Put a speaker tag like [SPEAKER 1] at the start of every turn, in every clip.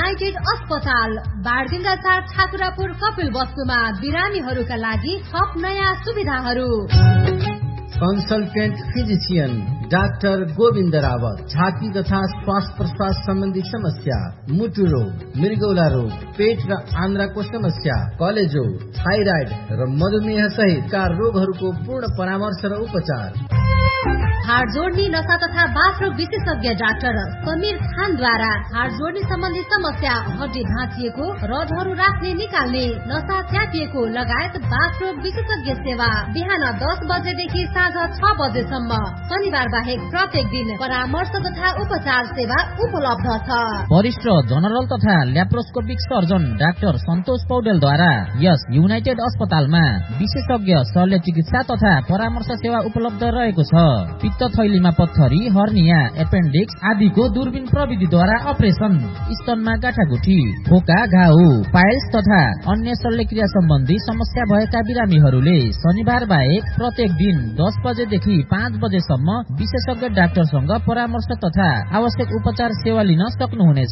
[SPEAKER 1] United अस्पताल बारगंगा 4 ठाकुरापुर कपिल वस्तुमा बिरामीहरूका लागि थप नयाँ सुविधाहरू।
[SPEAKER 2] Consultant physician doctor Govind Rawat, छाती तथा श्वास प्रश्वास सम्बन्धी समस्या, मुटु रोग, मृगौला रोग, पेट र आन्द्राको समस्या, कलेजो, थाइराइड र मधुमेह सहितका रोगहरूको पूर्ण परामर्श र उपचार।
[SPEAKER 1] हाड जोड्ने नसा तथा बाथरोग विशेषज्ञ डाक्टर समीर खानद्वारा हाड जोड्ने सम्बन्धी समस्या, हड्डी भाँचिएको, रडहरू राख्ने निकाल्ने, नसा च्यापिएको लगायत बाथरोग विशेषज्ञ सेवा बिहान 10 बजेदेखि साँझ 6 बजेसम्म। शनिबार बाहेक प्रत्येक दिन परामर्श तथा उपचार सेवा उपलब्ध छ।
[SPEAKER 3] वरिष्ठ जनरल तथा ल्याप्रोस्कोपिक सर्जन डाक्टर सन्तोष पौडेलद्वारा यस युनाइटेड अस्पतालमा विशेषज्ञ शल्य चिकित्सा तथा परामर्श सेवा उपलब्ध रहेको छ। पित्त थैलीमा पत्थरी, हर्निया, एपेन्डिक्स आदिको दूरबीन प्रविधिद्वारा अपरेसन, स्तनमा गाँठागुठी, फोका, घाउ, पाइल्स तथा अन्य शल्यक्रिया सम्बन्धी समस्या भएका बिरामीहरूले शनिबार बाहेक प्रत्येक दिन 10 बजेदेखि 5 बजेसम्म विशेषज्ञ डाक्टरसँग परामर्श तथा आवश्यक उपचार सेवा लिन सक्नुहुनेछ।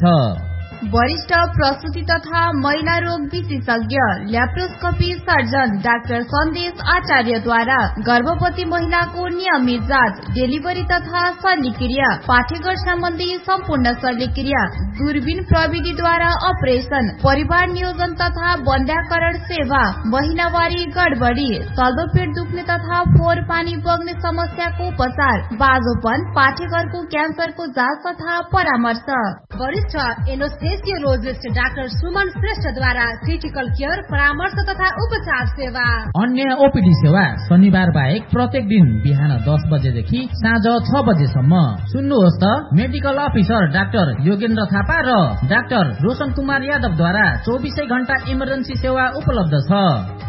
[SPEAKER 4] वरिष्ठ प्रसूति तथा महिला रोग विशेषज्ञ ल्याप्रोस्कोपी सर्जन डाक्टर सन्देश आचार्यद्वारा गर्भवती महिलाको नियमित जाँच, डेलिभरी तथा शल्यक्रिया, पाठेघर सम्बन्धी सम्पूर्ण शल्यक्रिया, दूरबीन प्रविधिद्वारा अपरेसन, परिवार नियोजन तथा बन्ध्याकरण सेवा, महिनावारी गडबडी, चल्दो पेट दुख्ने तथा फोहोर पानी बग्ने समस्याको उपचार, बाजोपन, पाठेघरको क्यान्सरको जाँच तथा परामर्श।
[SPEAKER 1] वरिष्ठ एनेस्थेसियोलोजिस्ट डाक्टर सुमन श्रेष्ठद्वारा क्रिटिकल केयर, परामर्श तथा उपचार सेवा।
[SPEAKER 3] अन्य ओपीडी सेवा शनिबार बाहेक प्रत्येक दिन बिहान 10 बजेदेखि साँझ 6 बजेसम्म। सुन्नुहोस् त, medical officer doctor Yogendra Thapa र डाक्टर रोशन कुमार यादवद्वारा 24 घण्टा इमर्जेन्सी सेवा उपलब्ध छ।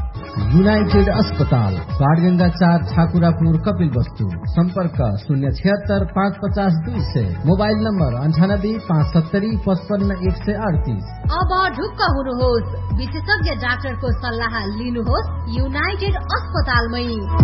[SPEAKER 2] युनाइटेड अस्पताल बारगंगा 4 ठाकुरापुर कपिल वस्तु। संपर्क 076 550 200, मोबाइल नम्बर 98 570 55 138।
[SPEAKER 1] अब ढुक्क हुनुहोस्, विशेषज्ञ डाक्टरको सल्लाह लिनुहोस् युनाइटेड अस्पतालमै।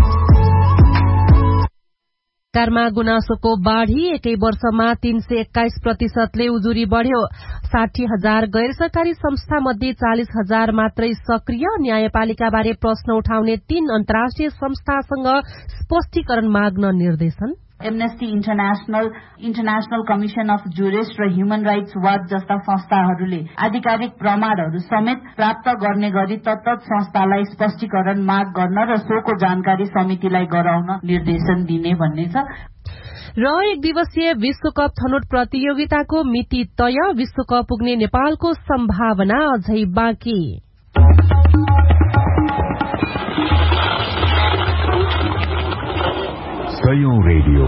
[SPEAKER 5] सरकारमा गुनासोको बाढ़ी एकै वर्षमा 321% उजुरी बढ़्यो। 60,000 गैर सरकारी संस्था मध्ये 40,000 मात्रै सक्रिय। न्यायपालिका बारे प्रश्न उठाउने 3 अन्तर्राष्ट्रिय संस्थासँग स्पष्टीकरण माग्न निर्देशन।
[SPEAKER 6] Amnesty international commission of jurist र ह्युमन राइट्स वाच जस्ता संस्थाहरूले आधिकारिक प्रमाणहरू समेत प्राप्त गर्ने गरी तत्त संस्थालाई स्पष्टीकरण माग गर्न र सोको जानकारी समितिलाई गराउन निर्देशन दिने भन्ने छ।
[SPEAKER 5] र 1 दिवसीय विश्वकप छनौट प्रतियोगिताको मिति तय। विश्वकप पुग्ने नेपालको सम्भावना अझै बाँकी।
[SPEAKER 7] सयौं रेडियो,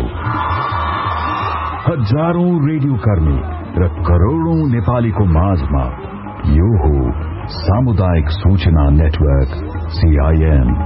[SPEAKER 7] हजारौं रेडियो कर्मी र करोड़ौं नेपालीको माझमा यो हो सामुदायिक सूचना नेटवर्क CIN।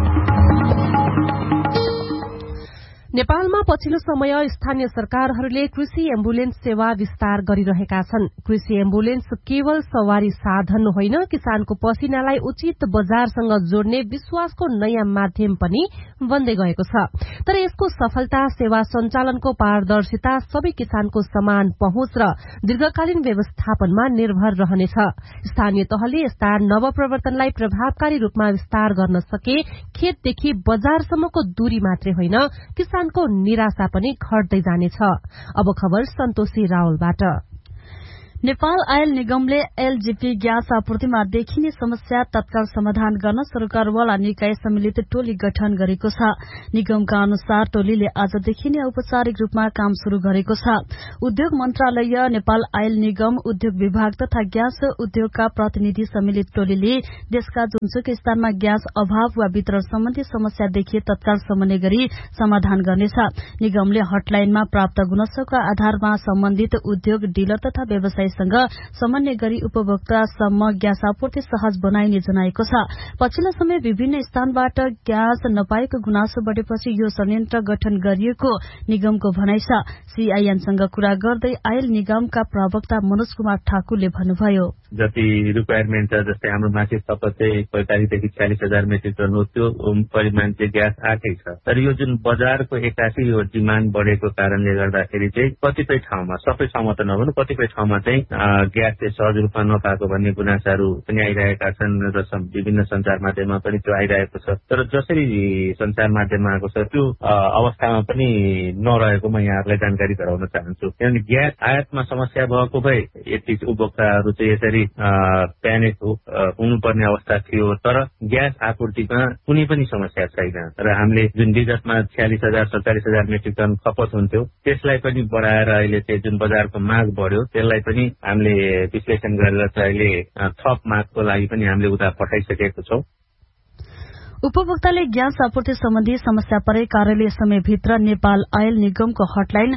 [SPEAKER 5] नेपालमा पछिल्लो समय स्थानीय सरकारहरूले कृषि एम्बुलेन्स सेवा विस्तार गरिरहेका छन्। कृषि एम्बुलेन्स केवल सवारी साधन होइन, किसानको पसिनालाई उचित बजारसँग जोड्ने विश्वासको नयाँ माध्यम पनि बन्दै गएको छ। तर यसको सफलता, सेवा सञ्चालनको पारदर्शिता, सबै किसानको समान पहुँच र दीर्घकालीन व्यवस्थापनमा निर्भर रहनेछ। स्थानीय तहले यस्ता नवप्रवर्तनलाई प्रभावकारी रूपमा विस्तार गर्न सके खेतदेखि बजारसम्मको दूरी मात्रै होइन, किसानको निराशा पनि घट्दै जानेछ। अब खबर सन्तोषी रावलबाट।
[SPEAKER 8] नेपाल आयल निगमले एलजीपी ग्यास आपूर्तिमा देखिने समस्या तत्काल समाधान गर्न सरकारवाला निकाय सम्मिलित टोली गठन गरेको छ। निगमका अनुसार टोलीले आजदेखि नै औपचारिक रूपमा काम शुरू गरेको छ। उद्योग मन्त्रालय, नेपाल आयल निगम, उद्योग विभाग तथा ग्यास उद्योगका प्रतिनिधि सम्मिलित टोलीले देशका जुनसुकै स्थानमा ग्यास अभाव वा वितरण सम्बन्धी समस्या देखिए तत्काल समन्वय गरी समाधान गर्नेछ। निगमले हटलाइनमा प्राप्त गुनासोका आधारमा सम्बन्धित उद्योग, डीलर तथा व्यवसायी समन्वय गरी उपभोक्तासम्म ग्यास आपूर्ति सहज बनाइने जनाएको छ। पछिल्लो समय विभिन्न स्थानबाट ग्यास नपाएको गुनासो बढेपछि यो संयन्त्र गठन गरिएको निगमको भनाइ छ। सीआईएनसँग कुरा गर्दै आयल निगमका प्रवक्ता मनोज कुमार ठाकुरले भन्नुभयो,
[SPEAKER 9] जति रिक्वायरमेन्ट छ, जस्तै हाम्रो मासिक खपत चाहिँ 45 देखि 40,000 मेट्रिक टन हो, त्यो परिमाण चाहिँ ग्यास आएकै छ। तर यो जुन बजारको एक्कासी यो डिमान्ड बढेको कारणले गर्दाखेरि चाहिँ कतिपय ठाउँमा, सबै ठाउँमा त नभनु, कतिपय ठाउँमा चाहिँ चाहिँ ग्यास चाहिँ सहज रूपमा नपाएको भन्ने गुनासाहरू पनि आइरहेका छन् र विभिन्न सञ्चार माध्यममा पनि त्यो आइरहेको छ। तर जसरी सञ्चार माध्यममा आएको छ त्यो अवस्थामा पनि नरहेको म यहाँहरूलाई जानकारी गराउन चाहन्छु। किनभने ग्यास आयातमा समस्या भएको भए यति उपभोक्ताहरू चाहिँ यसरी प्यानिक हुनुपर्ने अवस्था थियो। तर ग्यास आपूर्तिमा कुनै पनि समस्या छैन र हामीले जुन विगतमा 46,000-47,000 मेट्रिक टन खपत हुन्थ्यो त्यसलाई पनि बढाएर अहिले चाहिँ जुन बजारको माग बढ्यो त्यसलाई पनि हामीले विश्लेषण गरेर चाहिँ अहिले थप मागको लागि पनि हामीले उता पठाइसकेको छौँ।
[SPEAKER 8] उपभोक्ताले ग्यास आपूर्ति सम्बन्धी समस्या परे कार्यालय समयभित्र नेपाल आयल निगमको हटलाइन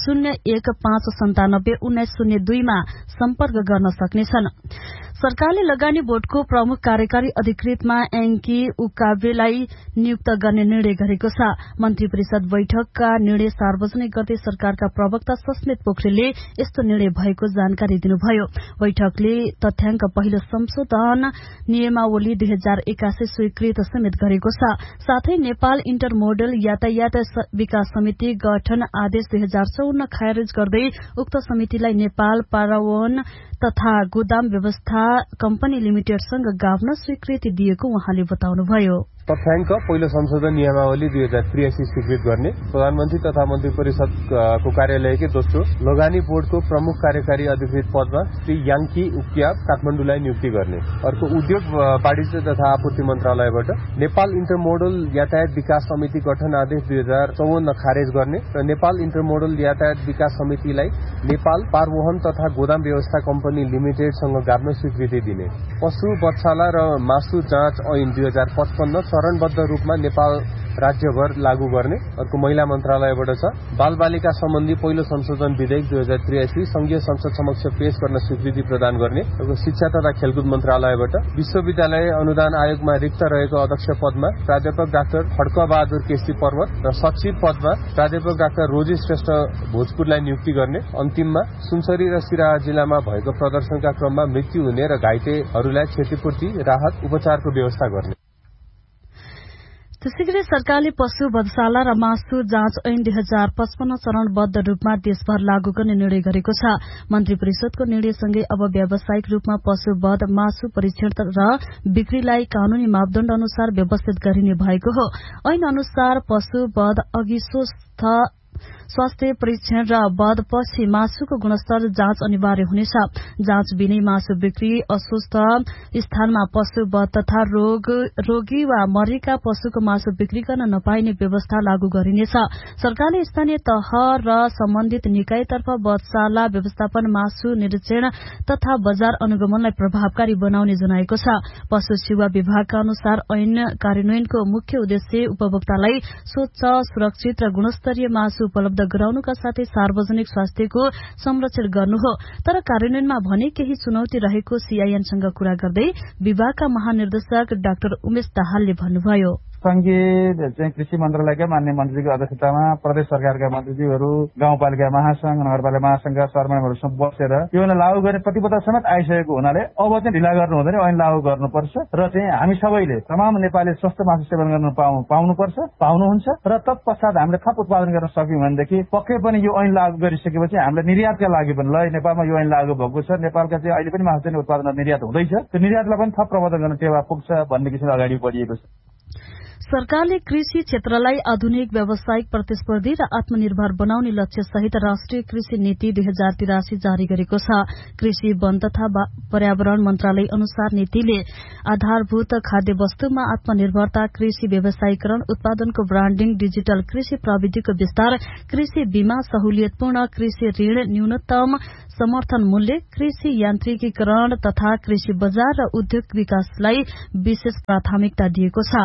[SPEAKER 8] 0159971902 मा सम्पर्क गर्न सक्नेछन्। सरकारले लगानी बोर्डको प्रमुख कार्यकारी अधिकृतमा एङ्की उकाबेलाई नियुक्त गर्ने निर्णय गरेको छ। मन्त्री परिषद बैठकका निर्णय सार्वजनिक गर्दै सरकारका प्रवक्ता सस्मित पोखरेलले यस्तो निर्णय भएको जानकारी दिनुभयो। बैठकले तथ्याङ्क पहिलो संशोधन नियमावली 2081 स्वीकृत समेत गरेको छ। साथै नेपाल इन्टरमोडल यातायात विकास समिति गठन आदेश 2054 खारेज गर्दै उक्त समितिलाई नेपाल परिवहन तथा गोदाम व्यवस्था कम्पनी लिमिटेडसँग गाभ्न स्वीकृति दिएको उहाँले बताउनुभयो।
[SPEAKER 10] तथ्याङ्क पहिलो संशोधन नियमावली 2083 स्वीकृत गर्ने, प्रधानमन्त्री तथा मन्त्री परिषदको कार्यालयकै दोस्रो लगानी बोर्डको प्रमुख कार्यकारी अधिकृत पदमा श्री याङ्की उक्याब काठमाडौँलाई नियुक्ति गर्ने। अर्को उद्योग वाणिज्य तथा आपूर्ति मन्त्रालयबाट नेपाल इन्टरमोडल यातायात विकास समिति गठन आदेश 2054 खारेज गर्ने र नेपाल इन्टरमोडल यातायात विकास समितिलाई नेपाल परिवहन तथा गोदाम व्यवस्था कम्पनी लिमिटेडसँग गाभ्न स्वीकृति दिने। पशु बत्साला र मासु जाँच ऐन 2055 चरणबद्ध रूपमा नेपाल राज्यभर लागू गर्ने। अर्को महिला मन्त्रालयबाट छ बालबालिका सम्बन्धी पहिलो संशोधन विधेयक 2083 संघीय संसद समक्ष पेश गर्न स्वीकृति प्रदान गर्ने। अर्को शिक्षा तथा खेलकुद मन्त्रालयबाट विश्वविद्यालय अनुदान आयोगमा रिक्त रहेको अध्यक्ष पदमा प्राध्यापक डाक्टर खड्कबहादुर केसी पर्वत र सचिव पदमा प्राध्यापक डाक्टर रोजी श्रेष्ठ भोजपुरलाई नियुक्ति गर्ने। अन्तिममा सुनसरी र सिराहा जिल्लामा भएको प्रदर्शनका क्रममा मृत्यु हुने र घाइतेहरूलाई क्षतिपूर्ति राहत उपचारको व्यवस्था गर्ने।
[SPEAKER 8] त्यसैगरी सरकारले पशु वधशाला र मासु जाँच ऐन 2055 चरणबद्ध रूपमा देशभर लागू गर्ने निर्णय गरेको छ। मन्त्री परिषदको निर्णयसँगै अब व्यावसायिक रूपमा पशु वध मासु परीक्षण र बिक्रीलाई कानूनी मापदण्ड अनुसार व्यवस्थित गरिने भएको हो। ऐन अनुसार पशु वध अघि स्वास्थ्य परीक्षण र वधपछि मासुको गुणस्तर जाँच अनिवार्य हुनेछ। जाँच बिनै मासु बिक्री, अस्वस्थ स्थानमा पशु वध तथा रोगी वा मरेका पशुको मासु बिक्री गर्न नपाइने व्यवस्था लागू गरिनेछ। सरकारले स्थानीय तह र सम्बन्धित निकायतर्फ वधशाला व्यवस्थापन, मासु निरीक्षण तथा बजार अनुगमनलाई प्रभावकारी बनाउने जनाएको छ। पशु सेवा विभागका अनुसार ऐन कार्यान्वयनको मुख्य उद्देश्य उपभोक्तालाई स्वच्छ, सुरक्षित र गुणस्तरीय मासु उपलब्ध गराउनुका साथै सार्वजनिक स्वास्थ्यको संरक्षण गर्नु हो। तर कार्यान्वयनमा भने केही चुनौती रहेको सीआईएनसँग कुरा गर्दै विभागका महानिर्देशक डाक्टर उमेश दाहालले भन्नुभयो।
[SPEAKER 11] संघीय कृषि मन्त्रालयका मान्य मन्त्रीको अध्यक्षतामा प्रदेश सरकारका मन्त्रीज्यूहरू, गाउँपालिका महासंघ, नगरपालिका महासंघका चेयरम्यानहरूसँग बसेर यो लागू गर्ने प्रतिबद्धता समेत आइसकेको हुनाले अब चाहिँ ढिला गर्नु हुँदैन, ऐन लागू गर्नुपर्छ र चाहिँ हामी सबैले तमाम नेपाली स्वस्थ मासु सेवन गर्न पाउनुपर्छ, पाउनुहुन्छ र तत्पश्चात हामीले थप उत्पादन गर्न सक्यौं भनेदेखि पक्कै पनि यो ऐन लागू गरिसकेपछि हामीले निर्यातका लागि पनि ल नेपालमा यो ऐन लागू भएको छ, नेपालका चाहिँ अहिले पनि मासु चाहिँ उत्पादन निर्यात हुँदैछ, त्यो निर्यातलाई पनि थप प्रबन्धन गर्न टेवा पुग्छ भन्ने किसिमले अगाडि बढिएको छ।
[SPEAKER 8] सरकारले कृषि क्षेत्रलाई आधुनिक, व्यावसायिक, प्रतिस्पर्धी र आत्मनिर्भर बनाउने लक्ष्य सहित राष्ट्रिय कृषि नीति 2083 जारी गरेको छ। कृषि, वन तथा पर्यावरण मन्त्रालय अनुसार नीतिले आधारभूत खाद्य वस्तुमा आत्मनिर्भरता, कृषि व्यवसायीकरण, उत्पादनको ब्रान्डिङ, डिजिटल कृषि प्रविधिको विस्तार, कृषि बीमा, सहुलियतपूर्ण कृषि ऋण, न्यूनतम समर्थन मूल्य, कृषि यान्त्रिकीकरण तथा कृषि बजार र उद्योग विकासलाई विशेष प्राथमिकता दिएको छ।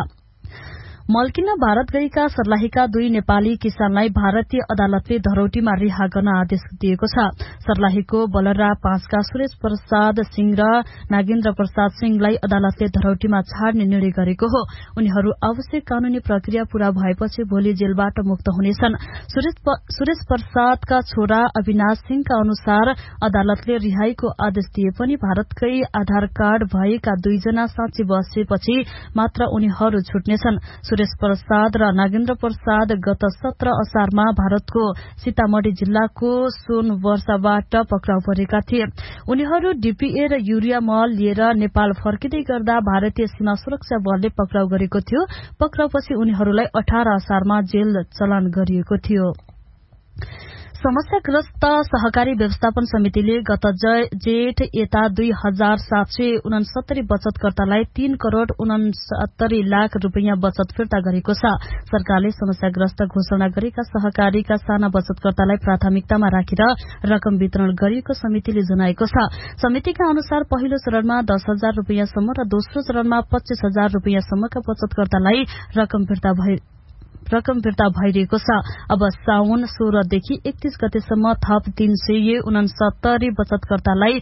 [SPEAKER 8] मल्किन भारत गएका सर्लाहीका 2 नेपाली किसानलाई भारतीय अदालतले धरौटीमा रिहा गर्न आदेश दिएको छ। सर्लाहीको बलरा 5 का सुरेश प्रसाद सिंह र नागेन्द्र प्रसाद सिंहलाई अदालतले धरौटीमा छाड्ने निर्णय गरेको हो। उनीहरू आवश्यक कानूनी प्रक्रिया पूरा भएपछि भोलि जेलबाट मुक्त हुनेछन्। सुरेश प्रसादका छोरा अविनाश सिंहका अनुसार अदालतले रिहाईको आदेश दिए पनि भारतकै आधार कार्ड भएका 2 जना साँची बसेपछि मात्र उनीहरू छुट्नेछन्। सुरेश प्रसाद र नागेन्द्र प्रसाद गत 17 असारमा भारतको सीतामढ़ी जिल्लाको सोनवर्षाबाट पक्राउ परेका थिए। उनीहरू डीपीए र युरिया मल लिएर नेपाल फर्किँदै गर्दा भारतीय सीमा सुरक्षा बलले पक्राउ गरेको थियो। पक्राउपछि उनीहरूलाई 18 असारमा जेल चलान गरिएको थियो। समस्याग्रस्त सहकारी व्यवस्थापन समितिले गत जेठ यता 2769 बचतकर्तालाई 3 करोड़ 69 लाख रूपियाँ बचत फिर्ता गरेको छ। सरकारले समस्याग्रस्त घोषणा गरेका सहकारीका साना बचतकर्तालाई प्राथमिकतामा राखेर रकम वितरण गरिएको समितिले जनाएको छ। समितिका अनुसार पहिलो चरणमा 10,000 रूपियाँसम्म र दोस्रो चरणमा 25,000 रूपियाँसम्मका बचतकर्तालाई रकम फिर्ता भइरहेको छ। अब साउन 16 देखि 31 गतेसम्म थप 369 बचतकर्तालाई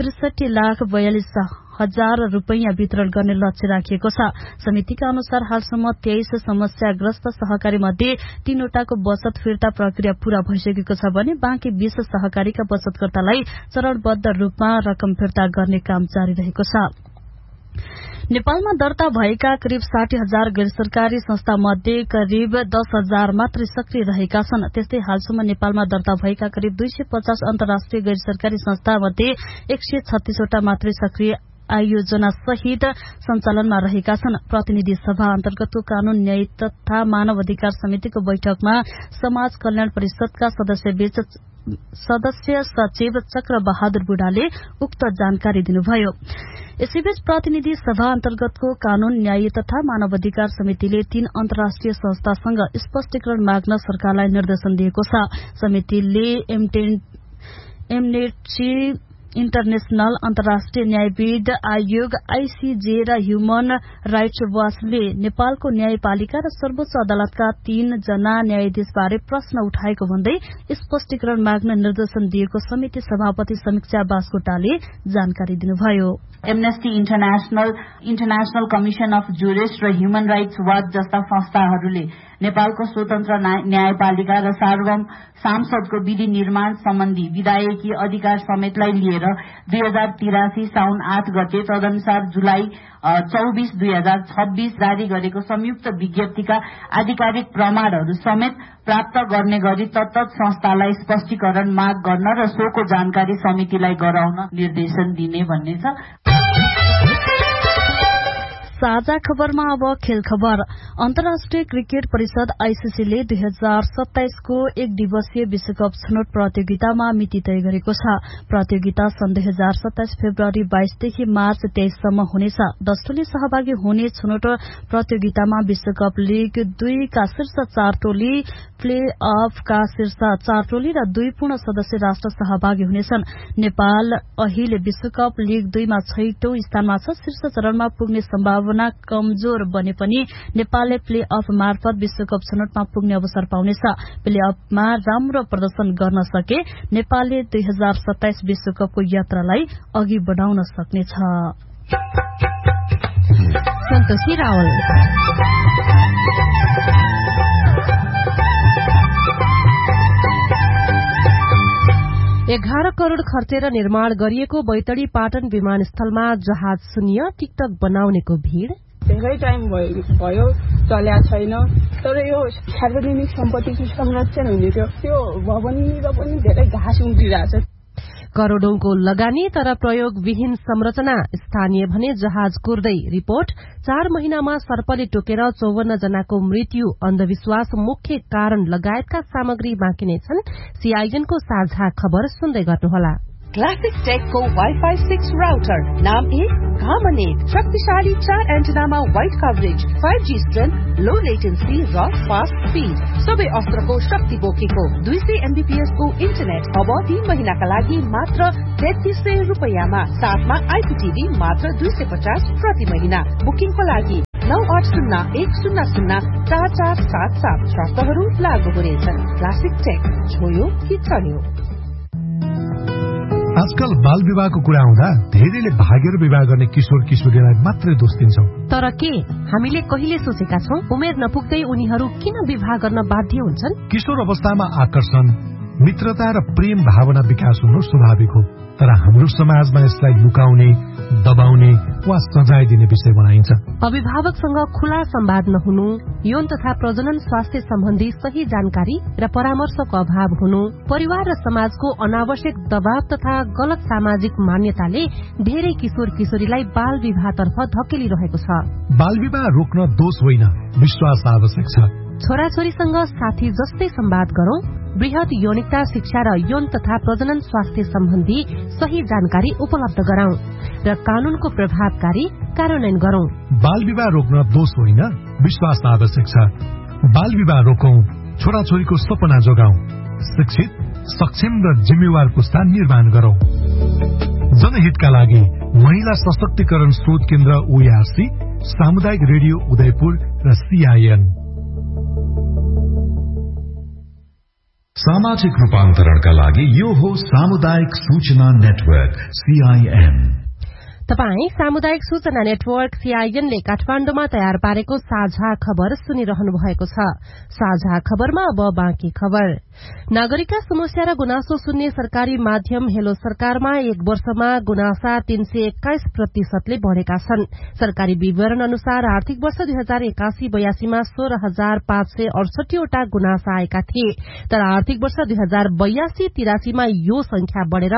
[SPEAKER 8] 63,42,000 रूपियाँ वितरण गर्ने लक्ष्य राखिएको छ। समितिका अनुसार हालसम्म 23 समस्याग्रस्त सहकारी मध्ये 3 वटाको बचत फिर्ता प्रक्रिया पूरा भइसकेको छ भने बाँकी 20 सहकारीका बचतकर्तालाई चरणबद्ध रूपमा रकम फिर्ता गर्ने काम जारी रहेको छ। नेपालमा दर्ता भएका करिब 60,000 गैर सरकारी संस्था मध्ये करिब 10,000 मात्रै सक्रिय रहेका छन्। त्यस्तै हालसम्म नेपालमा दर्ता भएका करिब 250 अन्तर्राष्ट्रिय गैर सरकारी संस्था मध्ये 136 वटा मात्रै सक्रिय आयोजना सहित सञ्चालनमा रहेका छन्। प्रतिनिधि सभा अन्तर्गतको कानून न्याय तथा मानव अधिकार समितिको बैठकमा समाज कल्याण परिषदका सदस्य सचिव चक्र बहादुर बुढाले उक्त जानकारी दिनुभयो। यसैबीच प्रतिनिधि सभा अन्तर्गतको कानून न्याय तथा मानव अधिकार समितिले 3 अन्तर्राष्ट्रिय संस्थासँग स्पष्टीकरण माग्न सरकारलाई निर्देशन दिएको छ। समितिले एमनेट्री इन्टरनेशनल अन्तर्राष्ट्रिय न्यायविद आयोग आईसीजे र ह्युमन राइट्स वाचले नेपालको न्यायपालिका र सर्वोच्च अदालतका 3 जना न्यायाधीशबारे प्रश्न उठाएको भन्दै स्पष्टीकरण माग्न निर्देशन दिएको समिति सभापति समीक्षा बास्कोटाले जानकारी दिनुभयो।
[SPEAKER 6] Amnesty international commission of jurist र ह्युमन राइट्स वाच जस्ता संस्थाहरूले नेपालको स्वतन्त्र न्यायपालिका र सार्वभौम सांसदको विधि निर्माण सम्बन्धी विधायकी अधिकार समेतलाई लिएर 2083 साउन 8 गते तदनुसार जुलाई 24, 2026 जारी गरेको संयुक्त विज्ञप्तिका आधिकारिक प्रमाणहरू समेत प्राप्त गर्ने गरी तत्त संस्थालाई स्पष्टीकरण माग गर्न र सोको जानकारी समितिलाई गराउन निर्देशन दिने भन्ने छ।
[SPEAKER 8] साझा खबरमा अब खेल खबर। अन्तर्राष्ट्रिय क्रिकेट परिषद आईसीसीले 2027 को 1 दिवसीय विश्वकप छनौट प्रतियोगितामा मिति तय गरेको छ। प्रतियोगिता सन् 2027 फेब्रुअरी 22 देखि मार्च 23 सम्म हुनेछ। 10 टोली सहभागी हुने छनौट प्रतियोगितामा विश्वकप लीग 2 का शीर्ष 4 टोली, प्ले अफ का शीर्ष 4 टोली र 2 पूर्ण सदस्य राष्ट्र सहभागी हुनेछन्। नेपाल अहिले विश्वकप लीग 2 मा 6औं स्थानमा छ। शीर्ष चरणमा पुग्ने सम्भावना कमजोर बने पनि नेपालले प्ले अफ मार्फत विश्वकप छनौटमा पुग्ने अवसर पाउनेछ। प्ले अफमा राम्रो प्रदर्शन गर्न सके नेपालले 2027 विश्वकपको यात्रालाई अघि बढ़ाउन सक्नेछ।
[SPEAKER 5] सन्तोषी रावल। 11 करोड़ खर्चेर निर्माण गरिएको बैतडी पाटन विमानस्थलमा जहाज शून्य टिकटक बनाउनेको भीड़।
[SPEAKER 12] धेरै टाइम भयो चल्या छैन, तर यो सार्वजनिक सम्पत्तिको संरक्षण हुने त्यो भवनतिर पनि धेरै घाँस उम्रिरहेछ।
[SPEAKER 5] करोड़ौंको लगानी तर प्रयोगविहीन संरचना, स्थानीय भने जहाज कुर्दै। रिपोर्ट 4 महिनामा सर्पले टोकेर 54 जनाको मृत्यु, अन्धविश्वास मुख्य कारण लगायतका सामग्री बाँकी नै छन्। सीआईएनको साझा खबर सुन्दै गर्नुहोला।
[SPEAKER 13] क्लासिक टेकको वाइफाई 6 राउटर नाम 1 घामनेट, शक्तिशाली 4 एन्टेनामा वाइड कभरेज, 5G स्ट्रेन्थ, लो लेटेन्सी र फास्ट स्पीड, सबै अस्त्रको शक्ति बोकेको 200 MBPS को इन्टरनेट अब 3 महिनाका लागि मात्र 3300 रुपैयाँमा, साथमा आइपीटीभी मात्र 250 प्रति महिना। बुकिङको लागि 9801004477 शर्तहरू लागू हुनेछन्। क्लासिक टेक, छोयो कि चल्यो।
[SPEAKER 14] आजकल बाल विवाहको कुरा आउँदा धेरैले भागेर विवाह गर्ने किशोर किशोरीलाई मात्रै दोष दिन्छौं।
[SPEAKER 5] तर के हामीले कहिले सोचेका छौं उमेर नपुग्दै उनीहरू किन विवाह गर्न बाध्य हुन्छन्?
[SPEAKER 14] किशोर अवस्थामा आकर्षण, मित्रता र प्रेम भावना विकास हुनु स्वाभाविक हो, तर हाम्रो समाजमा यसलाई लुकाउने, दबाउने वा सजाय दिने विषय बनाइन्छ।
[SPEAKER 5] अभिभावकसँग खुला संवाद नहुनु, यौन तथा प्रजनन स्वास्थ्य सम्बन्धी सही जानकारी र परामर्शको अभाव हुनु, परिवार र समाजको अनावश्यक दबाव तथा गलत सामाजिक मान्यताले धेरै किशोर किशोरीलाई बाल विवाहतर्फ धकेलिरहेको छ।
[SPEAKER 14] बाल विवाह रोक्न दोष होइन, विश्वास आवश्यक छ।
[SPEAKER 5] छोराछोरीसँग साथी जस्तै संवाद गरौं, वृहत यौनिकता शिक्षा र यौन तथा प्रजनन स्वास्थ्य सम्बन्धी सही जानकारी उपलब्ध गराउँ र कानूनको प्रभावकारी कार्यान्वयन गरौं।
[SPEAKER 14] बाल विवाह रोक्न दोष होइन, विश्वास आवश्यक छ। बाल विवाह रोकौं, छोराछोरीको सपना जोगाउँ, शिक्षित, सक्षम र जिम्मेवार पुस्ता निर्माण गरौं। जनहितका लागि महिला सशक्तिकरण शोध केन्द्र OARC, सामुदायिक रेडियो उदयपुर र CIN।
[SPEAKER 7] सामाजिक रूपान्तरणका लागि यो हो सामुदायिक सूचना नेटवर्क CIN।
[SPEAKER 5] तपाई सामुदायिक सूचना नेटवर्क CIN ले काठमाडौँमा तयार पारेको साझा खबर सुनिरहनु भएको छ। साझा खबरमा अब बाँकी खबर। नागरिकका समस्या र गुनासो सुन्ने सरकारी माध्यम हेलो सरकारमा एक वर्षमा गुनासा 321% बढ़ेका छन्। सरकारी विवरण अनुसार आर्थिक वर्ष 2081-82 मा 16,568 वटा गुनासा आएका थिए, तर आर्थिक वर्ष 2082-83 मा यो संख्या बढ़ेर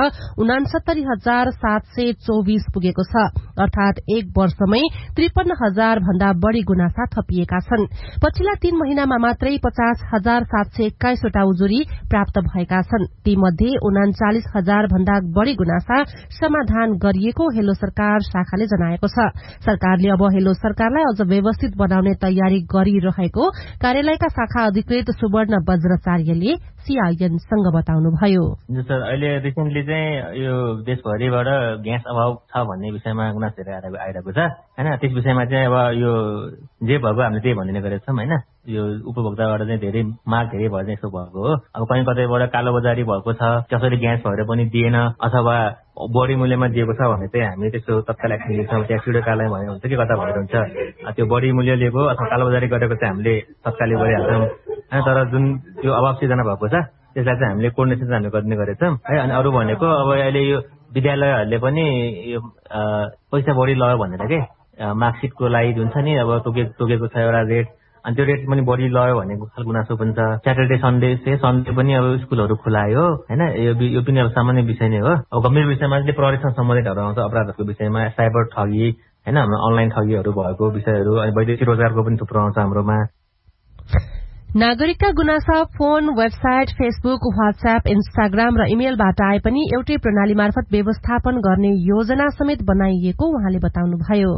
[SPEAKER 5] 69,724 पुगेको छ। अर्थात एक वर्षमै 53,000 भन्दा बढ़ी गुनासा थपिएका छन्। पछिल्ला 3 महिनामा मात्रै 50,721 वटा उजुरी प्राप्त भएका छन्। तीमध्ये 39,000 भन्दा बढ़ी गुनासा समाधान गरिएको हेलो सरकार शाखाले जनाएको छ। सरकारले अब हेलो सरकारलाई अझ व्यवस्थित बनाउने तयारी गरिरहेको कार्यालयका शाखा अधिकृत सुवर्ण वज्राचार्यले CIN-सँग बताउनुभयो।
[SPEAKER 15] सर, अहिले रिसेन्टली चाहिँ यो देशभरिबाट ग्यास अभाव छ भन्ने विषयमा गुनासोहरू आइरहेको छ हैन। त्यस विषयमा चाहिँ अब यो जे भएको हामीले त्यही भनिने गरेका छौं हैन। यो उपभोक्ताबाट चाहिँ धेरै माग धेरै भएर यस्तो भएको हो। अब कहीँ कतैबाट कालो बजारी भएको छ, कसैले ग्यास भएर पनि दिएन अथवा बढी मूल्यमा दिएको छ भने चाहिँ हामी त्यस्तो तत्काल एक्सन लिन्छौँ। ट्याक्स कार्यालय भने हुन्छ कि कता भएर हुन्छ, त्यो बढी मूल्य लिएको अथवा कालो बजारी गरेको चाहिँ हामीले तत्कालै गरिहाल्छौँ। तर जुन त्यो अभाव सिर्जना भएको छ त्यसलाई चाहिँ हामीले कोर्डिनेसन हामीले गर्ने गरेछौँ है। अनि अरू भनेको अब अहिले यो विद्यालयहरूले पनि यो पैसा बढी लग्यो भनेर के मार्कसिटको लागि हुन्छ नि, अब तोकेको छ एउटा रेट, अनि त्यो रेट पनि बढी लग्यो भन्ने गुनासो पनि छ। स्याटरडे सन्डे पनि अब स्कुलहरू खुलायो हैन। यो पनि अब सामान्य विषय नै हो। अब गम्भीर विषयमा चाहिँ प्रहरीसँग सम्बन्धितहरू आउँछ, अपराधहरूको विषयमा साइबर ठगी हैन, अनलाइन ठगीहरू भएको विषयहरू, अनि वैदेशिक रोजगारको पनि थुप्रो आउँछ हाम्रोमा।
[SPEAKER 5] नागरिकका गुनासा phone, website, Facebook, WhatsApp, Instagram र इमेलबाट आए पनि एउटै प्रणाली मार्फत व्यवस्थापन गर्ने योजना समेत बनाइएको उहाँले बताउनुभयो।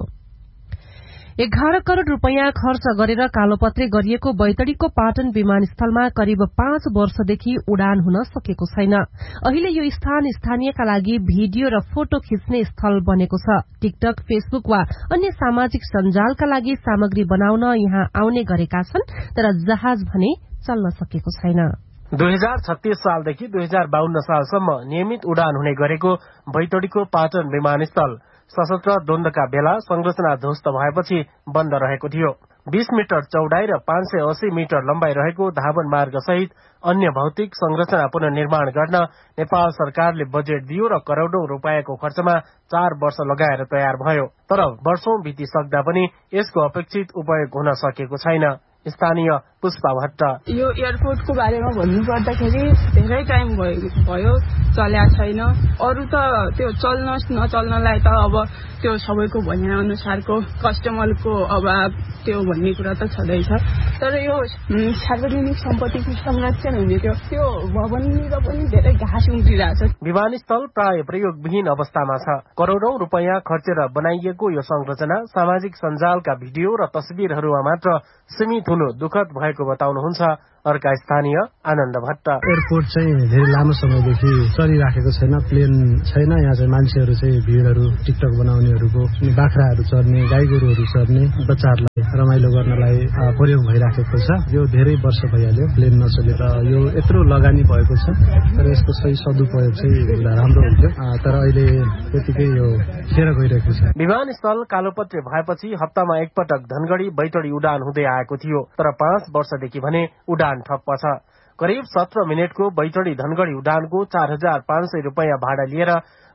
[SPEAKER 5] 11 करोड़ रूपियाँ खर्च गरेर कालोपत्रे गरिएको बैतडीको पाटन विमानस्थलमा करिब 5 वर्षदेखि उडान हुन सकेको छैन। अहिले यो स्थान स्थानीयका लागि भिडियो र फोटो खिच्ने स्थल बनेको छ। टिकटक, फेसबुक वा अन्य सामाजिक सञ्जालका लागि सामग्री बनाउन यहाँ आउने गरेका छन्, तर जहाज भने चल्न सकेको छैन।
[SPEAKER 16] 2036 सालदेखि 2052 सालसम्म नियमित उडान हुने गरेको बैतडीको पाटन विमानस्थल सशस्त्र द्वन्द्वका बेला संरचना ध्वस्त भएपछि बन्द रहेको थियो। 20 मिटर चौडाई र 580 मिटर लम्बाई रहेको धावन मार्ग सहित अन्य भौतिक संरचना पुनर्निर्माण गर्न नेपाल सरकारले बजेट दियो र करोड़ौं रूपियाँको खर्चमा 4 वर्ष लगाएर तयार भयो। तर वर्षौं बितिसक्दा पनि यसको अपेक्षित उपयोग हुन सकेको छैन। स्थानीय पुष्पा भट्ट,
[SPEAKER 12] यो एयरपोर्टको बारेमा भन्नुपर्दाखेरि धेरै टाइम भयो चल्या छैन। अरू त त्यो नचल्नलाई त अब त्यो सबैको भन्ने अनुसारको कस्टमरको अभाव त्यो भन्ने कुरा त छँदैछ। तर यो सार्वजनिक सम्पत्तिको संरक्षण हुने त्यो भवननिर पनि धेरै घाँस उम्रिरहेछ।
[SPEAKER 16] विमानस्थल प्राय प्रयोगविहीन अवस्थामा छ। करोड़ौं रूपियाँ खर्चेर बनाइएको यो संरचना सामाजिक सञ्जालका भिडियो र तस्बिरहरूमा मात्र सीमित हुनु दुःखद भएको बताउनुहुन्छ अर्का स्थानीय आनन्द भट्ट।
[SPEAKER 17] एयरपोर्ट चाहिँ धेरै लामो समयदेखि चलिराखेको छैन, प्लेन छैन। यहाँ चाहिँ मान्छेहरू चाहिँ भिडहरू टिकटक बनाउनेहरूको, बाख्राहरू चर्ने, गाई गोरुहरू चर्ने, बच्चाहरूलाई रमाइलो गर्नलाई प्रयोग भइराखेको छ। यो धेरै वर्ष भइहाल्यो प्लेन नचलेर। यो यत्रो लगानी भएको छ, तर यसको सही सदुपयोग चाहिँ हुँदा राम्रो हुन्थ्यो, तर अहिले त्यतिकै यो खेर गइरहेको छ।
[SPEAKER 16] विमानस्थल कालोपत्रे भएपछि हप्तामा एकपटक धनगढ़ी बैतडी उडान हुँदै आएको थियो, तर 5 वर्षदेखि भने उडान ठप्प छ। करिब 17 मिनटको बैतडी धनगढ़ी उडानको 4,500 रूपियाँ भाडा लिएर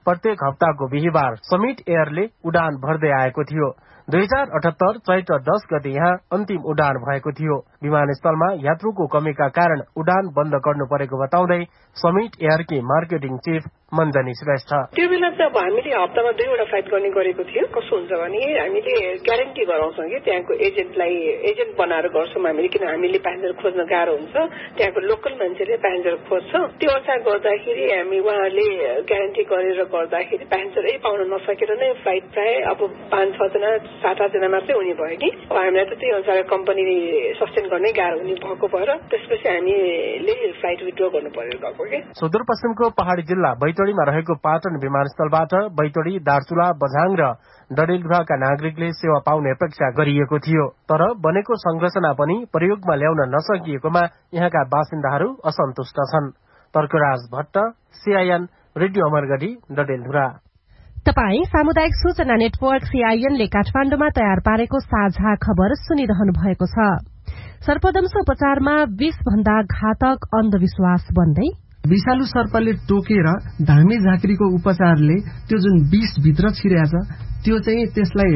[SPEAKER 16] प्रत्येक हप्ताको बिहीबार समिट एयरले उडान भर्दै आएको थियो। 2078 चैत्र 10 गते यहाँ अन्तिम उडान भएको थियो। विमानस्थलमा यात्रुको कमीका कारण उडान बन्द गर्नु परेको बताउँदै समिट एयरकी मार्केटिङ चिफ मञ्जनी श्रेष्ठ,
[SPEAKER 18] त्यो बेला चाहिँ अब हामीले हप्तामा 2 वटा फ्लाइट गर्ने गरेको थियो। कस्तो हुन्छ भने हामीले ग्यारेन्टी गराउँछौँ कि त्यहाँको एजेन्ट बनाएर गर्छौँ हामीले, किन हामीले प्यासेन्जर खोज्न गाह्रो हुन्छ, त्यहाँको लोकल मान्छेले प्यासेन्जर खोज्छ। त्यो अनुसार गर्दाखेरि हामी उहाँहरूले ग्यारेन्टी गरेर गर्दाखेरि प्यासेन्जरै पाउन नसकेर नै फ्लाइट प्राय अब 5-6 जना 7-8 जना मात्रै हुने भयो कि हामीलाई त त्यही अनुसार कम्पनी सस्टेन गर्नै गाह्रो हुने भएको भएर त्यसपछि हामीले फ्लाइट विथड्र गर्नु पर्यो गएको कि।
[SPEAKER 16] सुदूरपश्चिमको पहाड़ी जिल्ला बैतडीमा रहेको पाटन विमानस्थलबाट बैतडी, दार्चुला, बझाङ र डडेलधुराका नागरिकले सेवा पाउने अपेक्षा गरिएको थियो। तर बनेको संरचना पनि प्रयोगमा ल्याउन नसकिएकोमा यहाँका बासिन्दाहरू असन्तुष्ट छन्। Tarkaraj Bhatt, CIN, radio Amargadhi, Dadeldhura.
[SPEAKER 5] तपाई सामुदायिक सूचना नेटवर्क CINले काठमाडौँमा तयार पारेको साझा खबर सुनिरहनु भएको छ। सर्पदंश उपचारमा 20 भन्दा घातक अन्धविश्वास बन्दै
[SPEAKER 17] विषालु सर्पले टोकेर धामी झाँक्रीको उपचारले त्यो जुन विष भित्र छिरेछ त्यो चाहिँ त्यसलाई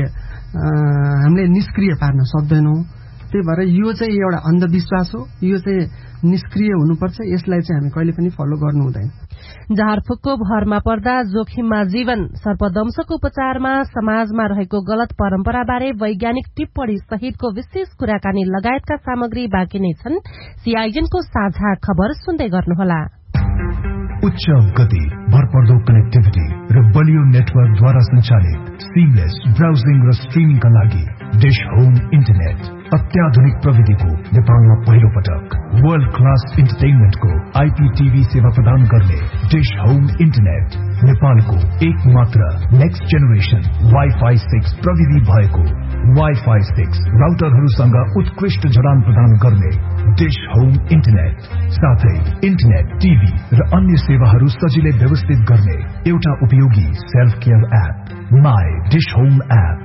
[SPEAKER 17] हामीले निष्क्रिय पार्न सक्दैनौं। त्यही भएर यो चाहिँ एउटा अन्धविश्वास हो, यो चाहिँ निष्क्रिय हुनुपर्छ, यसलाई चाहिँ हामी कहिले पनि फलो गर्नु हुँदैन।
[SPEAKER 5] झारफुकको भरमा पर्दा जोखिममा जीवन, सर्पदंशको उपचारमा समाजमा रहेको गलत परम्पराबारे वैज्ञानिक टिप्पणी सहितको विशेष कुराकानी लगायतका सामग्री बाँकी नै छन्। CINको साझा खबर सुन्दै गर्नुहोला।
[SPEAKER 7] उच्च गति, भरपर्दो कनेक्टिभिटी र बलियो नेटवर्कद्वारा सञ्चालित सिमलेस ब्राउजिङ र स्ट्रिमिङका लागि डिश होम इन्टरनेट अत्याधुनिक प्रविधिको नेपालमा पहिलो पटक वर्ल्ड क्लास इन्टरटेनमेन्टको IPTV सेवा प्रदान गर्ने डिश होम इन्टरनेट नेपालको एकमात्र नेक्स्ट जेनेरेसन Wi-Fi 6 प्रविधि भएको Wi-Fi 6 राउटरहरूसँग उत्कृष्ट जडान प्रदान गर्ने डिश होम इन्टरनेट साथै इन्टरनेट, टिभी र अन्य सेवाहरू सजिलै व्यवस्थित गर्ने एउटा उपयोगी self care app my dish home app.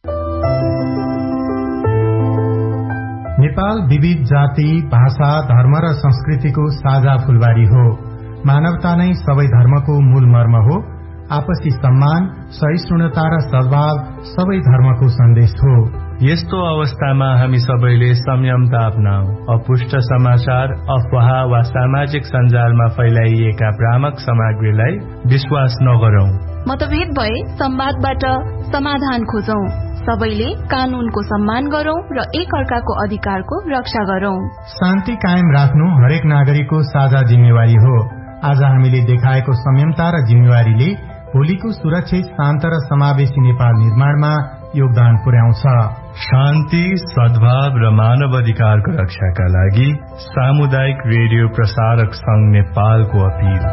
[SPEAKER 19] Nepal विविध जाति, भाषा, धर्म र संस्कृतिको साझा फूलबारी हो। मानवता नै सबै धर्मको मूल मर्म हो। आपसी सम्मान, सहिष्णुता र सद्भाव सबै धर्मको सन्देश हो।
[SPEAKER 20] यस्तो अवस्थामा हामी सबैले संयमता अपनाऊ। अपुष्ट समाचार, अफवाह वा सामाजिक सञ्जालमा फैलाइएका भ्रामक सामग्रीलाई विश्वास नगरौं।
[SPEAKER 4] मतभेद भए संवादबाट समाधान खोजौं। सबैले कानूनको सम्मान गरौं र एक अर्काको अधिकारको रक्षा गरौं।
[SPEAKER 19] शान्ति कायम राख्नु हरेक नागरिकको साझा जिम्मेवारी हो। आज हामीले देखाएको संयमता र जिम्मेवारीले भोलिको सुरक्षित, शान्त र समावेशी नेपाल निर्माणमा योगदान पुर्याउँछ।
[SPEAKER 20] शान्ति, सद्भाव र मानव अधिकारको रक्षाका लागि सामुदायिक रेडियो प्रसारक संघ नेपालको अपील।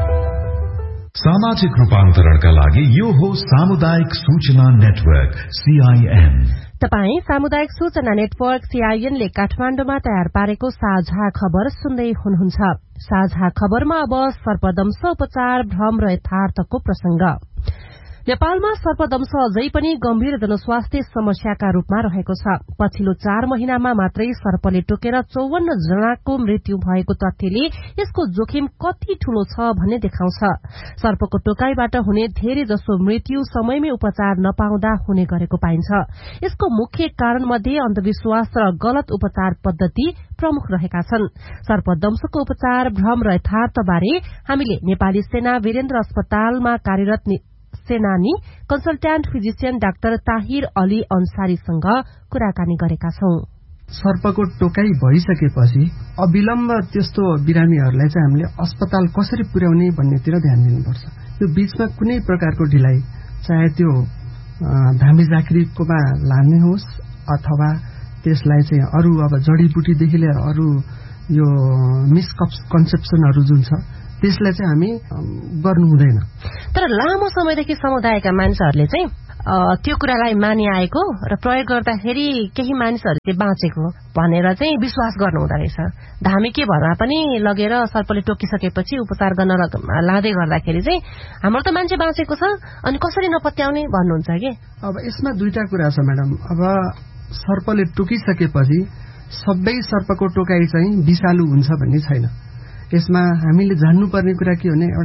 [SPEAKER 7] सामाजिक रूपान्तरणका लागि यो हो सामुदायिक सूचना नेटवर्क CIN।
[SPEAKER 5] तपाई सामुदायिक सूचना नेटवर्क CINले काठमाडौँमा तयार पारेको साझा खबर सुन्दै हुनुहुन्छ। साझा खबरमा अब सर्पदंश उपचार, भ्रम र यथार्थको प्रसंग। नेपालमा सर्पदंश अझै पनि गम्भीर जनस्वास्थ्य समस्याका रूपमा रहेको छ। पछिल्लो 4 महिनामा मात्रै सर्पले टोकेर 54 जनाको मृत्यु भएको तथ्यले यसको जोखिम कति ठूलो छ भन्ने देखाउँछ। सर्पको टोकाईबाट हुने धेरै जसो मृत्यु समयमै उपचार नपाउँदा हुने गरेको पाइन्छ। यसको मुख्य कारण मध्ये अन्धविश्वास र गलत उपचार पद्धति प्रमुख रहेका छन्। सर्पदंशको उपचार, भ्रम र यथार्थबारे हामीले नेपाली सेना वीरेन्द्र अस्पतालमा कार्यरत सेनानी consultant physician doctor Tahir Ali अन्सारीसँग कुराकानी गरेका छौं।
[SPEAKER 17] सर्पको टोकाई भइसकेपछि अविलम्ब त्यस्तो बिरामीहरूलाई चाहिँ हामीले अस्पताल कसरी पुर्याउने भन्नेतिर ध्यान दिनुपर्छ। यो बीचमा कुनै प्रकारको ढिलाइ, चाहे त्यो धामी झाँक्रीकोमा लाने होस् अथवा त्यसलाई चाहिँ अरू अब जडीबुटीदेखि लिएर अरू यो मिसकन्सेप्सनहरू जुन छ त्यसलाई चाहिँ हामी गर्नु हुँदैन।
[SPEAKER 5] तर लामो समयदेखि समुदायका मानिसहरूले चाहिँ त्यो कुरालाई मानिआएको र प्रयोग गर्दाखेरि केही मानिसहरू चाहिँ बाँचेको भनेर चाहिँ विश्वास गर्नु हुँदो रहेछ। धामी के भरमा पनि लगेर सर्पले टोकिसकेपछि उपचार गर्न लाँदै गर्दाखेरि चाहिँ हाम्रो त मान्छे बाँचेको छ अनि कसरी नपत्याउने भन्नुहुन्छ कि।
[SPEAKER 17] अब यसमा दुईटा कुरा छ म्याडम। अब सर्पले टोकिसकेपछि सबै सर्पको टोकाई चाहिँ विषालु हुन्छ भन्ने छैन। यसमा हामीले जान्नुपर्ने कुरा के भने एउटा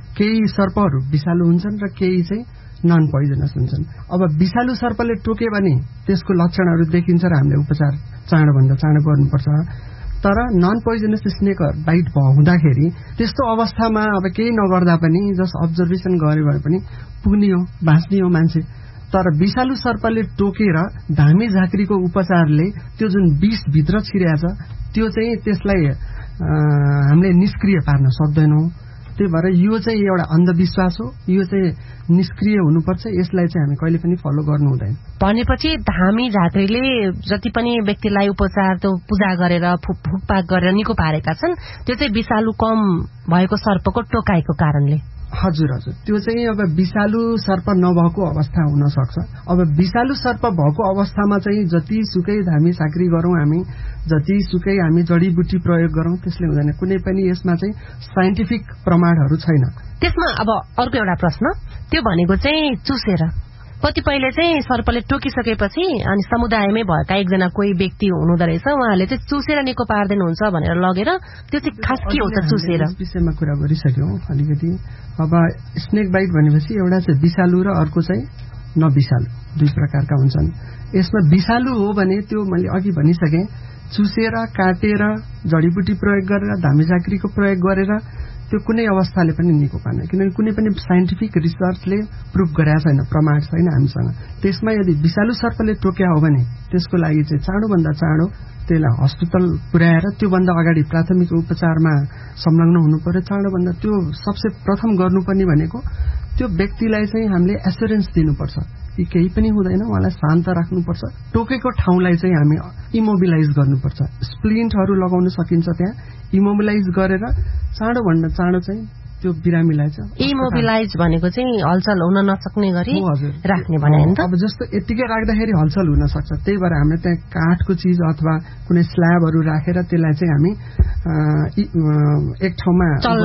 [SPEAKER 21] केही सर्पहरू विषालु हुन्छन् र केही चाहिँ नन पोइजनस हुन्छन्। अब विषालु सर्पले टोक्यो भने त्यसको लक्षणहरू देखिन्छ र हामीले उपचार चाँडोभन्दा चाँडो गर्नुपर्छ। तर नन पोइजनस स्नेक बाइट हुँदाखेरि त्यस्तो अवस्थामा अब केही नगर्दा पनि जस्ट अब्जर्भेसन गरे भए पनि पुग्ने हो, बाँच्ने हो मान्छे। तर विषालु सर्पले टोकेर धामी झाँक्रीको उपचारले त्यो जुन विष भित्र छिरेछ त्यो चाहिँ त्यसलाई हामीले निष्क्रिय पार्न सक्दैनौँ। त्यही भएर यो चाहिँ एउटा अन्धविश्वास हो, यो चाहिँ निष्क्रिय हुनुपर्छ, यसलाई चाहिँ हामी कहिले पनि फलो गर्नु हुँदैन।
[SPEAKER 5] भनेपछि धामी झाँक्रीले जति पनि व्यक्तिलाई उपचार त्यो पूजा गरेर फुकपाक गरेर निको पारेका छन् त्यो चाहिँ विषालु कम भएको सर्पको टोकाइको कारणले।
[SPEAKER 21] हजुर हजुर, त्यो चाहिँ अब विषालु सर्प नभएको अवस्था हुन सक्छ। अब विषालु सर्प भएको अवस्थामा चाहिँ जतिसुकै धामी झाँक्री गरौँ हामी, जतिसुकै हामी जडीबुटी प्रयोग गरौँ त्यसले हुँदैन। कुनै पनि यसमा चाहिँ साइन्टिफिक प्रमाणहरू छैन।
[SPEAKER 5] त्यसमा अब अर्को एउटा प्रश्न, त्यो भनेको चाहिँ चुसेर कतिपयले चाहिँ सर्पले टोकिसकेपछि अनि समुदायमै भएका एकजना कोही व्यक्ति हुनुहुँदो रहेछ, उहाँले चाहिँ चुसेर निको पार्दिनुहुन्छ भनेर लगेर, त्यो चाहिँ खास के हो त चुसेर?
[SPEAKER 21] विषयमा कुरा गरिसक्यौँ अलिकति। अब स्नेक बाइट भनेपछि एउटा चाहिँ विषालु र अर्को चाहिँ नविषालु, दुई प्रकारका हुन्छन्। यसमा विषालु हो भने त्यो मैले अघि भनिसकेँ, चुसेर काटेर जडीबुटी प्रयोग गरेर धामी झाँक्रीको प्रयोग गरेर त्यो कुनै अवस्थाले पनि निको पार्दैन, किनभने कुनै पनि साइन्टिफिक रिसर्चले प्रुभ गरेका छैन, प्रमाण छैन हामीसँग। त्यसमा यदि विषालु सर्पले टोक्या हो भने त्यसको लागि चाहिँ चाँडोभन्दा चाँडो त्यसलाई हस्पिटल पुर्याएर त्योभन्दा अगाडि प्राथमिक उपचारमा संलग्न हुनु पर्यो। चाँडोभन्दा त्यो सबसे प्रथम गर्नुपर्ने भनेको त्यो व्यक्तिलाई चाहिँ हामीले एस्योरेन्स दिनुपर्छ कि केही पनि हुँदैन, उहाँलाई शान्त राख्नुपर्छ। टोकेको ठाउँलाई चाहिँ हामी इमोबिलाइज गर्नुपर्छ, स्प्लिन्टहरू लगाउन सकिन्छ, त्यहाँ इमोबिलाइज गरेर चाँडोभन्दा चाँडो चाहिँ त्यो बिरामीलाई चाहिँ।
[SPEAKER 5] इमोबिलाइज भनेको चाहिँ हलचल हुन नसक्ने गरी राख्ने भने होइन त?
[SPEAKER 21] अब जस्तो यत्तिकै राख्दाखेरि हलचल हुन सक्छ, त्यही भएर हामीले त्यहाँ काठको चिज अथवा कुनै स्ल्याबहरू राखेर त्यसलाई चाहिँ हामी एक ठाउँमा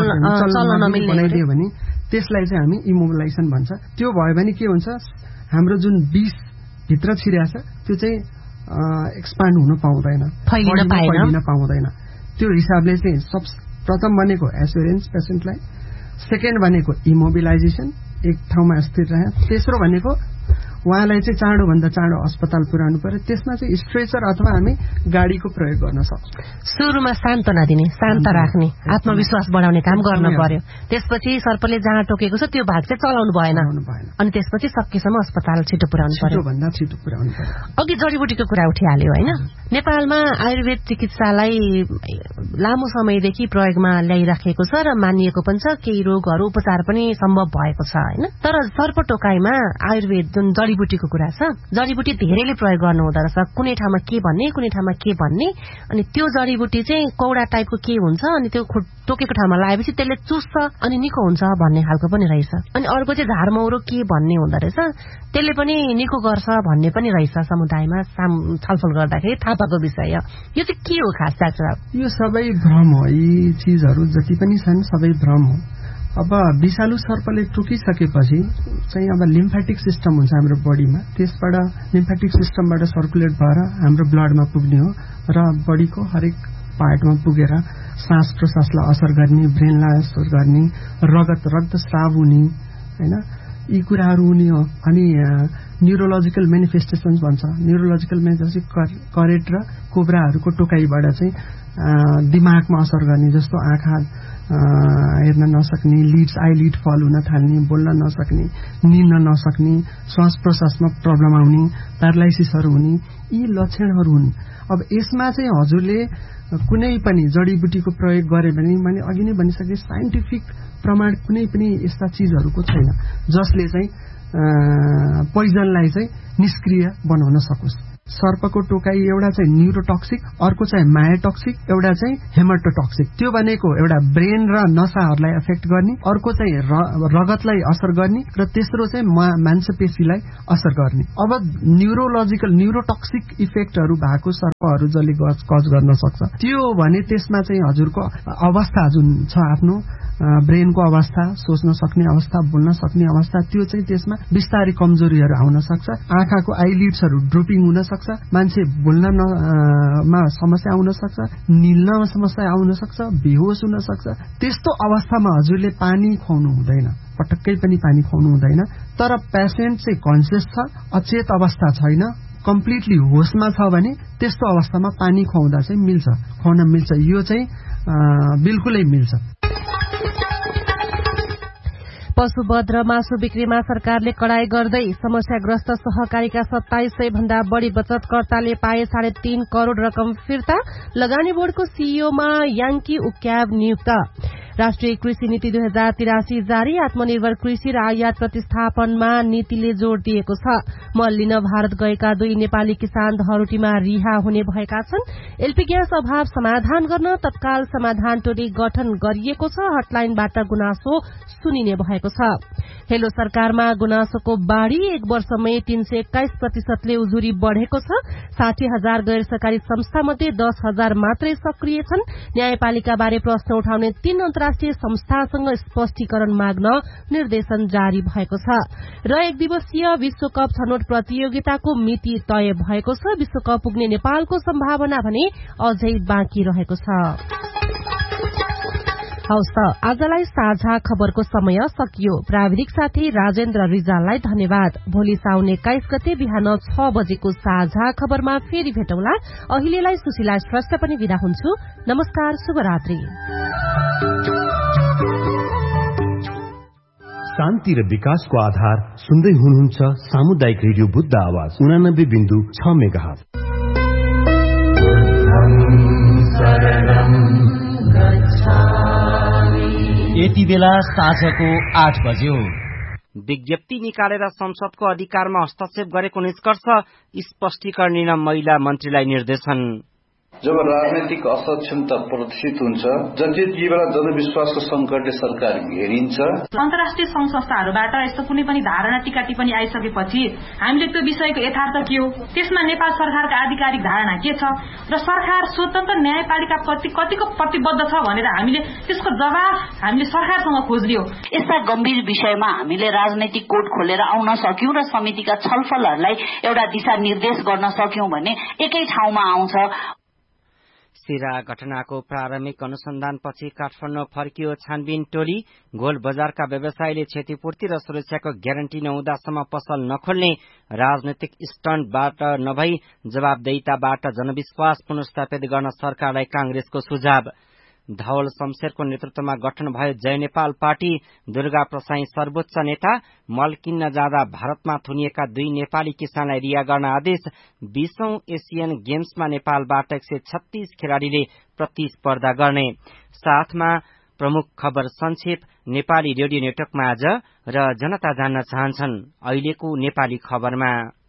[SPEAKER 21] बनाइदियो भने त्यसलाई चाहिँ हामी इमोबिलाइजेसन भन्छ। त्यो भयो भने के हुन्छ, हाम्रो जुन विष भित्र छिरेछ त्यो चाहिँ एक्सपान्ड हुन पाउँदैन, फैलिन पाउँदैन। त्यो हिसाबले चाहिँ सब प्रथम भनेको एस्योरेन्स पेसेन्टलाई, सेकेन्ड भनेको इमोबिलाइजेसन, एक ठाउँमा स्थिर रहे, तेस्रो भनेको उहाँलाई चाहिँ चाँडोभन्दा चाँडो अस्पताल पुर्याउनु पर्यो। त्यसमा चाहिँ स्ट्रेचर अथवा हामी गाडीको प्रयोग गर्न सक्छौँ।
[SPEAKER 5] सुरुमा सान्त्वना दिने, शान्त राख्ने, आत्मविश्वास बढाउने काम गर्न पर्यो। त्यसपछि सर्पले जहाँ टोकेको छ त्यो भाग चाहिँ चलाउनु भएन, अनि त्यसपछि सकेसम्म अस्पताल छिटो पुर्याउनु पर्यो।
[SPEAKER 21] छिटो पुर्याउनु पर्यो।
[SPEAKER 5] अघि जडीबुटीको कुरा उठिहाल्यो होइन? नेपालमा आयुर्वेद चिकित्सालाई लामो समयदेखि प्रयोगमा ल्याइराखेको छ र मानिएको पनि छ, केही रोगहरू उपचार पनि सम्भव भएको छ होइन? तर सर्प टोकाइमा आयुर्वेद जुन जडीबुटीको कुरा छ, जडीबुटी धेरैले प्रयोग गर्नु हुँदो रहेछ, कुनै ठाउँमा के भन्ने कुनै ठाउँमा के भन्ने, अनि त्यो जडीबुटी चाहिँ कौडा टाइपको के हुन्छ, अनि त्यो टोकेको ठाउँमा लगाएपछि त्यसले चुस्छ अनि निको हुन्छ भन्ने खालको पनि रहेछ। अनि अर्को चाहिँ झारमौरो के भन्ने हुँदो रहेछ, त्यसले पनि निको गर्छ भन्ने पनि रहेछ। समुदायमा छलफल गर्दाखेरि थाहा पाएको विषय यो चाहिँ के हो खास डाक्टर?
[SPEAKER 21] यो सबै भ्रम हो, यी चिजहरू जति पनि छन् सबै भ्रम हो। अब विषालु सर्पले टोकिसकेपछि चाहिँ अब लिम्फेटिक सिस्टम हुन्छ हाम्रो बडीमा, त्यसबाट लिम्फेटिक सिस्टमबाट सर्कुलेट भएर हाम्रो ब्लडमा पुग्ने हो र बडीको हरेक पार्टमा पुगेर सास प्रश्वासलाई असर गर्ने, ब्रेनलाई असर गर्ने, रक्तस्राव हुने होइन, यी कुराहरू हुने हो। अनि न्युरोलोजिकल मेनिफेस्टेसन्स भन्छ, न्युरोलोजिकल मेनिफेस्टेसन करेन्ट र कोब्राहरूको टोकाइबाट चाहिँ दिमागमा असर गर्ने, जस्तो आँखा हेर्न नसक्ने, लिड्स आइलिड फल हुन थाल्ने, बोल्न नसक्ने, निन्न नसक्ने, श्वास प्रश्वासमा प्रब्लम आउने, प्यारालाइसिसहरू हुने, यी लक्षणहरू हुन्। अब यसमा चाहिँ हजुरले कुनै पनि जडीबुटीको प्रयोग गरे भने मैले अघि नै भनिसकेँ, साइन्टिफिक प्रमाण कुनै पनि यस्ता चिजहरूको छैन जसले चाहिँ पोइजनलाई चाहिँ निष्क्रिय बनाउन सकोस्। सर्पको टोकाई एउटा चाहिँ न्युरोटक्सिक, अर्को चाहिँ मायोटक्सिक, एउटा चाहिँ हेमाटोटक्सिक। त्यो भनेको एउटा ब्रेन र नसाहरूलाई एफेक्ट गर्ने, अर्को चाहिँ रगतलाई असर गर्ने, र तेस्रो चाहिँ मांसपेशीलाई असर गर्ने। अब न्युरोटक्सिक इफेक्टहरू भएको सर्पहरू जसले कज गर्न सक्छ, त्यो भने त्यसमा चाहिँ हजुरको अवस्था जुन छ आफ्नो ब्रेनको अवस्था, सोच्न सक्ने अवस्था, बोल्न सक्ने अवस्था, त्यो चाहिँ त्यसमा बिस्तारै कमजोरीहरू आउन सक्छ। आँखाको आइलिड्सहरू ड्रोपिङ हुन सक्छ, सक्छ, मान्छे बोल्नमा समस्या आउन सक्छ, निल्नमा समस्या आउन सक्छ, बेहोस हुन सक्छ। त्यस्तो अवस्थामा हजुरले पानी खुवाउनु हुँदैन, पटक्कै पनि पानी खुवाउनु हुँदैन। तर पेशेन्ट चाहिँ कन्सियस छ, अचेत अवस्था छैन, कम्प्लिटली होसमा छ भने त्यस्तो अवस्थामा पानी खुवाउँदा चाहिँ खुवाउन मिल्छ। यो चाहिँ बिल्कुलै मिल्छ।
[SPEAKER 5] पशुवध र मासु बिक्रीमा सरकारले कडाई गर्दै समस्याग्रस्त सहकारीका 2700 भन्दा बढ़ी बचतकर्ताले पाए 3.5 करोड़ रकम फिर्ता। लगानी बोर्डको सीईओमा याङ्की उक्याव नियुक्त। राष्ट्रिय कृषि नीति 2083 जारी। आत्मनिर्भर कृषि र आयात प्रतिस्थापनमा नीतिले जोड़ दिएको छ। मल लिन भारत गएका 2 नेपाली किसान धरोटीमा रिहा हुने भएका छन्। एलपी ग्यास अभाव समाधान गर्न तत्काल समाधान टोली गठन गरिएको छ। हटलाइनबाट गुनासो सुनिने भएको छ। हेलो सरकारमा गुनासोको बाढ़ी। 1 वर्षमै 321% उजुरी बढ़ेको छ। 60,000 गैर सरकारी संस्था मध्ये 10,000 मात्रै सक्रिय छन्। न्यायपालिका बारे प्रश्न उठाउने 3 अन्तर्राष्ट्रिय संस्थासँग स्पष्टीकरण माग्न निर्देशन जारी भएको छ। र 1 दिवसीय विश्वकप छनौट प्रतियोगिताको मिति तय भएको छ। विश्वकप पुग्ने नेपालको सम्भावना भने अझै बाँकी रहेको छ। हवस् त आजलाई साझा खबरको समय सकियो। प्राविधिक साथी राजेन्द्र रिजाललाई धन्यवाद। भोलि साउन 21 गते बिहान 6 बजेको साझा खबरमा फेरि भेटौँला। अहिलेलाई सुशीला श्रेष्ठ पनि बिदा हुन्छु। नमस्कार, शुभरात्रि।
[SPEAKER 3] शान्ति र विकासको आधार सुन्दै हुनुहुन्छ सामुदायिक रेडियो बुद्ध आवाज 89.6 मेगाहर्ज।
[SPEAKER 22] यति बेला साँझको 8 बज्यो।
[SPEAKER 23] विज्ञप्ति निकालेर संसदको अधिकारमा हस्तक्षेप गरेको निष्कर्ष स्पष्टीकरण महिला मन्त्रीलाई निर्देशन।
[SPEAKER 24] जब राजनैतिक असक्षमता प्रदर्शित हुन्छ, जनचित बेला जनविश्वासको संकटले सरकार घेरिन्छ।
[SPEAKER 25] अन्तर्राष्ट्रिय संघ संस्थाहरूबाट यस्तो कुनै पनि धारणा टीका टिप्पणी आइसकेपछि हामीले त्यो विषयको यथार्थ के हो, त्यसमा नेपाल सरकारका आधिकारिक धारणा के छ र सरकार स्वतन्त्र न्यायपालिका प्रति कतिको प्रतिबद्ध छ भनेर हामीले त्यसको जवाफ हामीले सरकारसँग खोज्लियो।
[SPEAKER 6] यस्ता गम्भीर विषयमा हामीले राजनैतिक कोड खोलेर आउन सक्यौं र समितिका छलफलहरूलाई एउटा दिशानिर्देश गर्न सक्यौं भने एकै ठाउँमा आउँछ।
[SPEAKER 23] सिरा घटनाको प्रारम्भिक अनुसन्धानपछि काठमाडौँ फर्कियो छानबिन टोली। गोल बजारका व्यवसायीले क्षतिपूर्ति र सुरक्षाको ग्यारेन्टी नहुँदासम्म पसल नखोल्ने। राजनैतिक स्टन्टबाट नभई जवाबदेहिताबाट जनविश्वास पुनर्स्थापित गर्न सरकारलाई कांग्रेसको सुझाव। धवल शमशेरको नेतृत्वमा गठन भयो जय नेपाल पार्टी। दुर्गा प्रसाई सर्वोच्च नेता। मल किन्न जाँदा भारतमा थुनिएका 2 नेपाली किसानलाई रिहा गर्न आदेश। 20औं एसियन गेम्समा नेपालबाट 136 खेलाड़ीले प्रतिस्पर्धा गर्ने। साथमा प्रमुख खबर संक्षेप नेपाली रेडियो नेटवर्कमा आज र जनता जान्न चाहन्छन् अहिलेको नेपाली खबरमा।